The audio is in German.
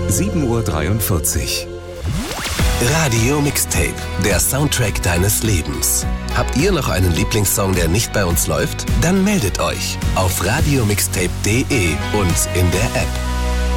7:43 Uhr. Radio Mixtape, der Soundtrack deines Lebens. Habt ihr noch einen Lieblingssong, der nicht bei uns läuft? Dann meldet euch auf radiomixtape.de und in der App.